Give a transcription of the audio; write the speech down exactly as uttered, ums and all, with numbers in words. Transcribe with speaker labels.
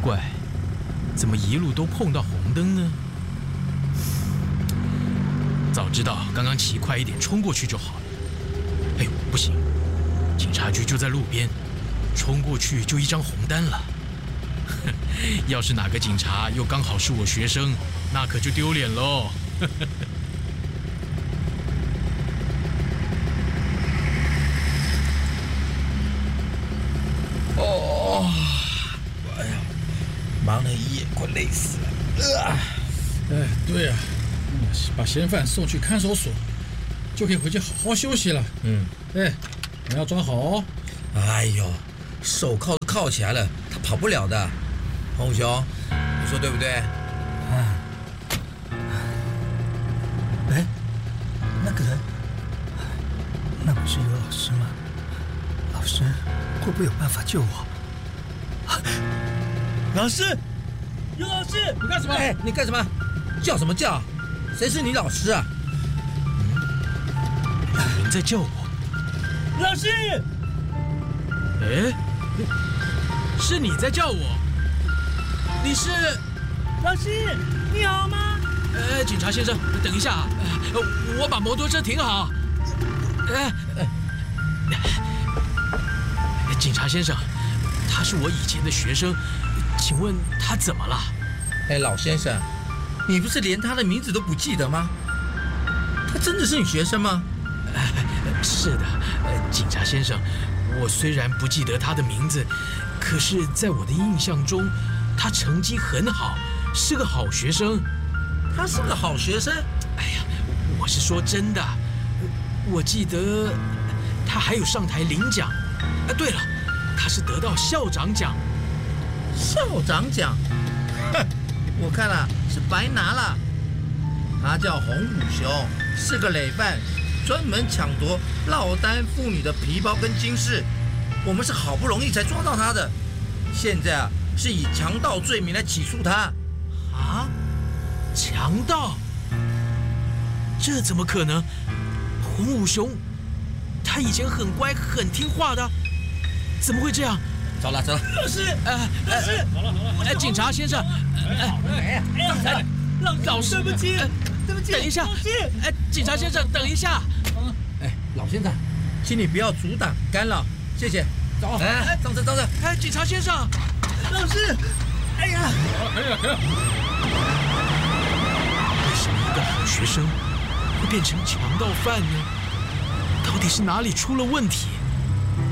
Speaker 1: 怪，怎么一路都碰到红灯呢？早知道刚刚骑快一点冲过去就好了。哎呦，不行，警察局就在路边，冲过去就一张红单了。要是哪个警察又刚好是我学生，那可就丢脸喽。
Speaker 2: 哦，哎呀，忙了一夜，快累死了。啊，
Speaker 3: 哎，对啊，把嫌犯送去看守所，就可以回去好好休息了。
Speaker 2: 嗯，
Speaker 3: 哎，你要抓好哦。
Speaker 2: 哎呦，手铐都铐起来了，他跑不了的。洪兄，你说对不对？
Speaker 4: 啊，哎，那个人，那不是尤老师吗？老师会不会有办法救我？啊，老师，尤老师，
Speaker 3: 你干什么？
Speaker 2: 哎，你干什么？叫什么叫？谁是你老师啊？
Speaker 1: 有人在叫我。
Speaker 4: 老师，
Speaker 1: 哎，是你在叫我？你是？
Speaker 4: 老师，你好吗？
Speaker 1: 呃，警察先生，等一下啊，呃，我把摩托车停好。呃，呃，警察先生，他是我以前的学生，请问他怎么了？
Speaker 2: 哎，老先生，你不是连他的名字都不记得吗？他真的是你学生吗？
Speaker 1: 呃，是的，呃，警察先生，我虽然不记得他的名字，可是在我的印象中，他成绩很好，是个好学生。
Speaker 2: 他是个好学生。
Speaker 1: 哎呀，我是说真的，我记得他还有上台领奖。啊，对了，他是得到校长奖。
Speaker 2: 校长奖？哼，我看了是白拿了。他叫洪武雄，是个累犯，专门抢夺落单妇女的皮包跟金饰。我们是好不容易才抓到他的，现在啊是以强盗罪名来起诉他。
Speaker 1: 啊？强盗？这怎么可能？洪武雄，他以前很乖很听话的，怎么会这样？
Speaker 2: 走了走了，
Speaker 4: 老师，
Speaker 1: 呃，
Speaker 4: 老师，
Speaker 3: 好了好了，
Speaker 1: 哎，警察先生，
Speaker 4: 哎，老师，对不起，对不起，
Speaker 1: 等一下，
Speaker 4: 老师，
Speaker 1: 哎，警察先生，等一下。
Speaker 2: 哎，老先生，请你不要阻挡干扰，谢谢。走，哎，上车上车。
Speaker 1: 哎，警察先生，
Speaker 4: 老师，哎呀，
Speaker 3: 可以了可以了。
Speaker 1: 为什么一个好学生会变成强盗犯呢？到底是哪里出了问题？